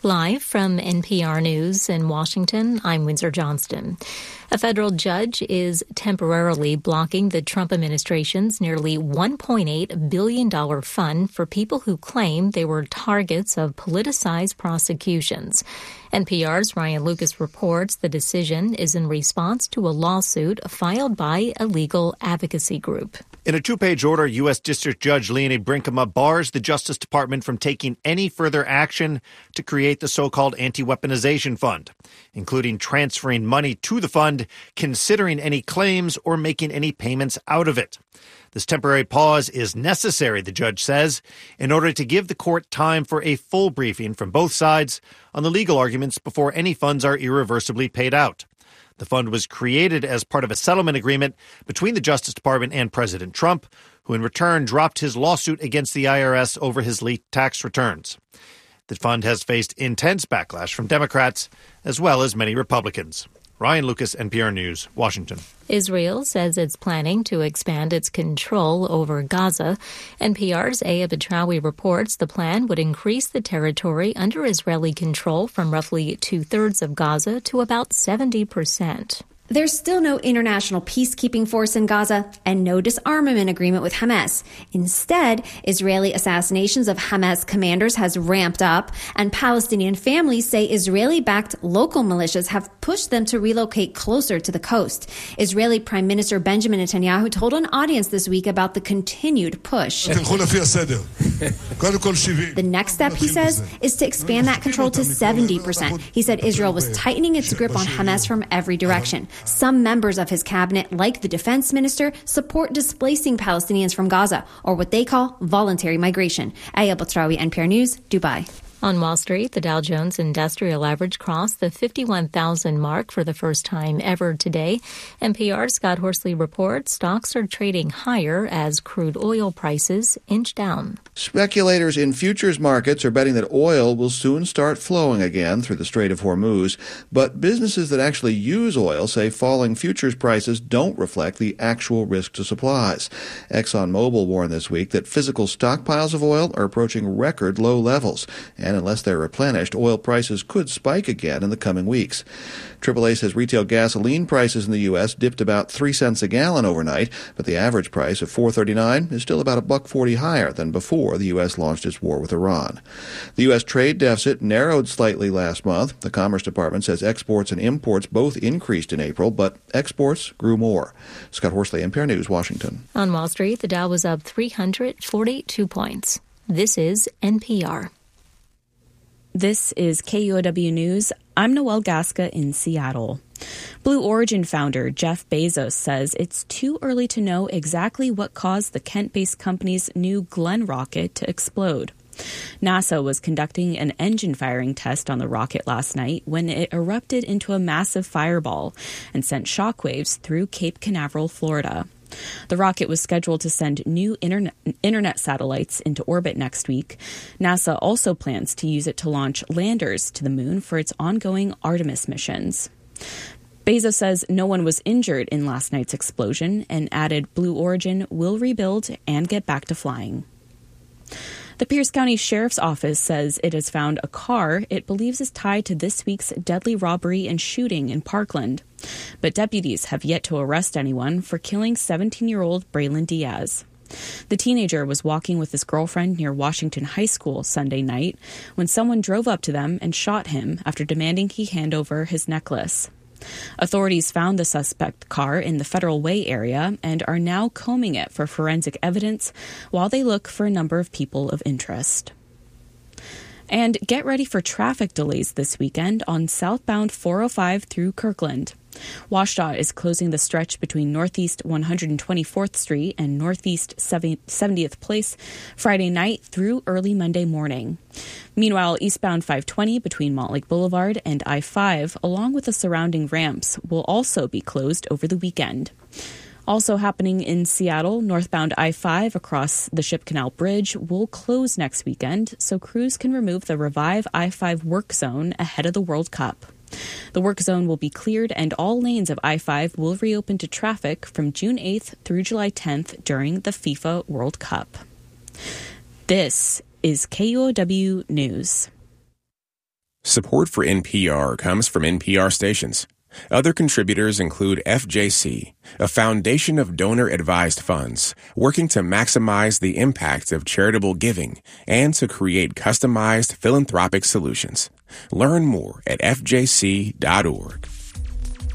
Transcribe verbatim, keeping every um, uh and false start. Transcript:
Live from N P R News in Washington, I'm Windsor Johnston. A federal judge is temporarily blocking the Trump administration's nearly one point eight billion dollars fund for people who claim they were targets of politicized prosecutions. N P R's Ryan Lucas reports the decision is in response to a lawsuit filed by a legal advocacy group. In a two-page order, U S. District Judge Leonie Brinkema bars the Justice Department from taking any further action to create the so-called anti-weaponization fund, including transferring money to the fund, considering any claims, or making any payments out of it. This temporary pause is necessary, the judge says, in order to give the court time for a full briefing from both sides on the legal arguments before any funds are irreversibly paid out. The fund was created as part of a settlement agreement between the Justice Department and President Trump, who in return dropped his lawsuit against the I R S over his leaked tax returns. The fund has faced intense backlash from Democrats as well as many Republicans. Ryan Lucas, N P R News, Washington. Israel says it's planning to expand its control over Gaza. N P R's Aya Betrawi reports the plan would increase the territory under Israeli control from roughly two-thirds of Gaza to about seventy percent. There's still no international peacekeeping force in Gaza and no disarmament agreement with Hamas. Instead, Israeli assassinations of Hamas commanders has ramped up, and Palestinian families say Israeli-backed local militias have pushed them to relocate closer to the coast. Israeli Prime Minister Benjamin Netanyahu told an audience this week about the continued push. The next step, he says, is to expand that control to seventy percent. He said Israel was tightening its grip on Hamas from every direction. Some members of his cabinet, like the defense minister, support displacing Palestinians from Gaza, or what they call voluntary migration. Aya Betrawi, N P R News, Dubai. On Wall Street, the Dow Jones Industrial Average crossed the fifty-one thousand mark for the first time ever today. N P R's Scott Horsley reports stocks are trading higher as crude oil prices inch down. Speculators in futures markets are betting that oil will soon start flowing again through the Strait of Hormuz, but businesses that actually use oil say falling futures prices don't reflect the actual risk to supplies. ExxonMobil warned this week that physical stockpiles of oil are approaching record low levels, and unless they're replenished, oil prices could spike again in the coming weeks. triple A says retail gasoline prices in the U S dipped about three cents a gallon overnight, but the average price of four thirty-nine is still about a buck forty higher than before the U S launched its war with Iran. The U S trade deficit narrowed slightly last month. The Commerce Department says exports and imports both increased in April, but exports grew more. Scott Horsley, N P R News, Washington. On Wall Street, the Dow was up three hundred forty-two points. This is N P R. This is K U O W News. I'm Noelle Gasca in Seattle. Blue Origin founder Jeff Bezos says it's too early to know exactly what caused the Kent-based company's New Glenn rocket to explode. NASA was conducting an engine firing test on the rocket last night when it erupted into a massive fireball and sent shockwaves through Cape Canaveral, Florida. The rocket was scheduled to send new internet, internet satellites into orbit next week. NASA also plans to use it to launch landers to the moon for its ongoing Artemis missions. Bezos says no one was injured in last night's explosion and added Blue Origin will rebuild and get back to flying. The Pierce County Sheriff's Office says it has found a car it believes is tied to this week's deadly robbery and shooting in Parkland. But deputies have yet to arrest anyone for killing seventeen-year-old Braylon Diaz. The teenager was walking with his girlfriend near Washington High School Sunday night when someone drove up to them and shot him after demanding he hand over his necklace. Authorities found the suspect car in the Federal Way area and are now combing it for forensic evidence while they look for a number of people of interest. And get ready for traffic delays this weekend on southbound four oh five through Kirkland. WashDOT is closing the stretch between Northeast one hundred twenty-fourth Street and Northeast seventieth Place Friday night through early Monday morning. Meanwhile, eastbound five twenty between Montlake Boulevard and I five, along with the surrounding ramps, will also be closed over the weekend. Also happening in Seattle, northbound I five across the Ship Canal Bridge will close next weekend so crews can remove the Revive I five work zone ahead of the World Cup. The work zone will be cleared and all lanes of I five will reopen to traffic from June eighth through July tenth during the FIFA World Cup. This is K U O W News. Support for N P R comes from N P R stations. Other contributors include F J C, a foundation of donor-advised funds working to maximize the impact of charitable giving and to create customized philanthropic solutions. Learn more at F J C dot org.